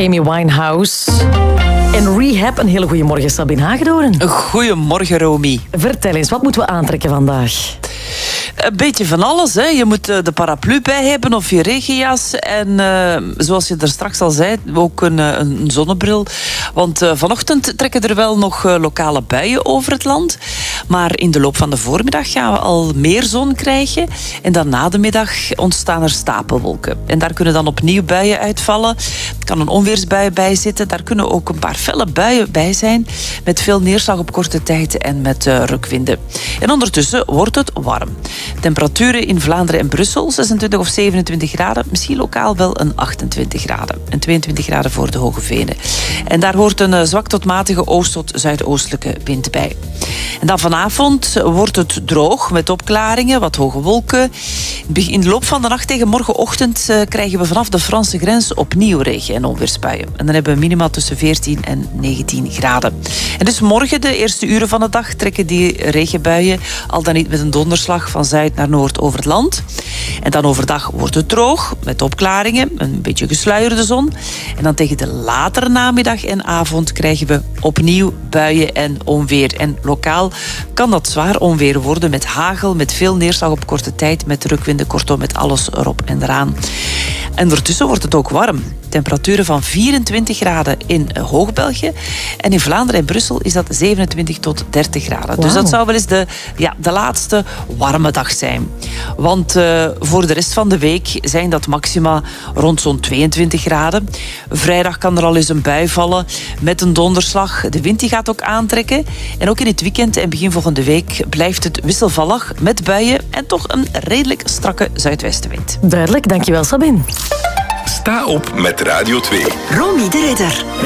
Amy Winehouse. En Rehab, een hele goede morgen, Sabine Hagedoorn. Goedemorgen, Romy. Vertel eens, wat moeten we aantrekken vandaag? Een beetje van alles. Hè. Je moet de paraplu bij hebben of je regenjas. En zoals je er straks al zei, ook een zonnebril. Want vanochtend trekken er wel nog lokale buien over het land. Maar in de loop van de voormiddag gaan we al meer zon krijgen. En dan na de middag ontstaan er stapelwolken. En daar kunnen dan opnieuw buien uitvallen. Er kan een onweersbui bij zitten. Daar kunnen ook een paar felle buien bij zijn. Met veel neerslag op korte tijd en met rukwinden. En ondertussen wordt het warm. Temperaturen in Vlaanderen en Brussel 26 of 27 graden. Misschien lokaal wel een 28 graden. En 22 graden voor de Hoge Venen. En daar hoort een zwak tot matige oost- tot zuidoostelijke wind bij. En dan vanavond wordt het droog met opklaringen, wat hoge wolken. In de loop van de nacht tegen morgenochtend krijgen we vanaf de Franse grens opnieuw regen en onweersbuien. En dan hebben we minima tussen 14 en 19 graden. En dus morgen, de eerste uren van de dag, trekken die regenbuien al dan niet met een donderslag van zuid naar noord over het land. En dan overdag wordt het droog met opklaringen, een beetje gesluierde zon. En dan tegen de latere namiddag en avond krijgen we opnieuw buien en onweer. En lokaal kan dat zwaar onweer worden met hagel, met veel neerslag op korte tijd, met rukwinden, kortom met alles erop en eraan. En ondertussen wordt het ook warm. Temperaturen van 24 graden in Hoog-België. En in Vlaanderen en Brussel is dat 27 tot 30 graden. Wow. Dus dat zou wel eens de laatste warme dag zijn. Want voor de rest van de week zijn dat maxima rond zo'n 22 graden. Vrijdag kan er al eens een bui vallen met een donderslag. De wind die gaat ook aantrekken. En ook in het weekend en begin volgende week blijft het wisselvallig met buien en toch een redelijk strakke zuidwestenwind. Duidelijk, dankjewel Sabine. Sta op met Radio 2. Romy de Ridder.